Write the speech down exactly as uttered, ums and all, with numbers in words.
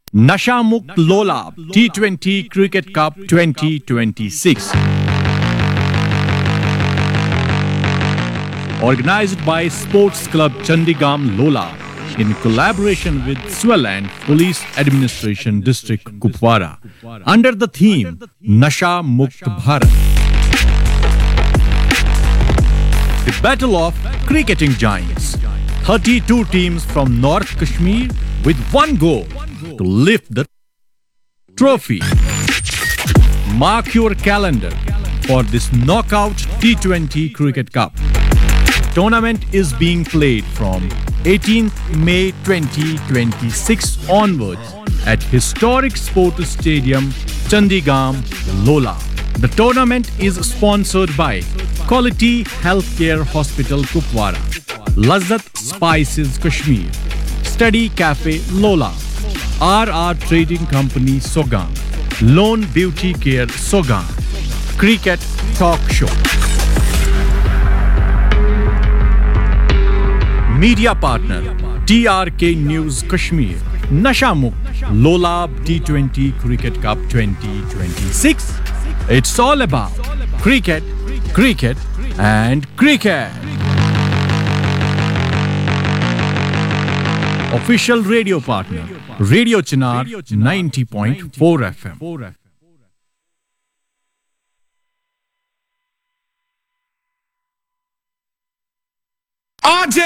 Nasha Mukt Lola T twenty Cricket Cup twenty twenty-six. Organized by Sports Club Chandigam Lola in collaboration with Swaland Police Administration District Kupwara under the theme Nasha Mukt Bharat. The Battle of Cricketing Giants. thirty-two teams from North Kashmir with one goal to lift the trophy. Mark your calendar for this knockout T twenty Cricket Cup. Tournament is being played from eighteenth May twenty twenty-six onwards at historic Sports Stadium, Chandigam, Lola. The tournament is sponsored by Quality Healthcare Hospital Kupwara, Lazzat Spices Kashmir, Study Cafe Lola, R R Trading Company Sogan, Lone Beauty Care Sogan, Cricket Talk Show. Media partner T R K News Kashmir, Nasha Mukt Lola T twenty Cricket Cup twenty twenty-six. It's all about cricket, cricket and cricket. Official radio partner Radio Chinar ninety point four F M. R J